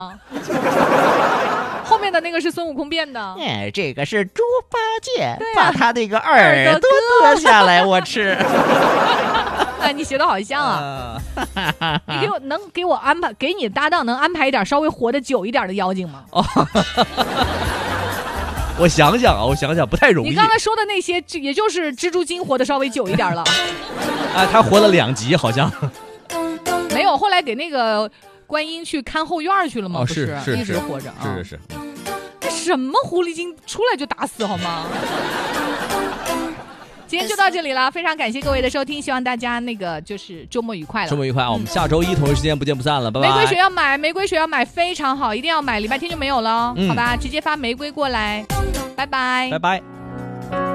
后面的那个是孙悟空变的。 哎，这个是猪八戒，把他那个耳朵割下来我吃。 哎，你学的好像啊！你能给我安排，给你搭档能安排一点稍微活得久一点的妖精吗？ 我想想不太容易。 你刚才说的那些，也就是蜘蛛精活得稍微久一点了。 啊，他活了2集好像。 没有，后来给那个观音去看后院去了吗？不是一直活着。 是。 这什么狐狸精出来就打死好吗？今天就到这里了，非常感谢各位的收听，希望大家就是周末愉快了。 周末愉快啊！我们下周一同一时间不见不散了，拜拜。 玫瑰水要买，非常好，一定要买，礼拜天就没有了，好吧？直接发玫瑰过来，拜拜， 拜拜。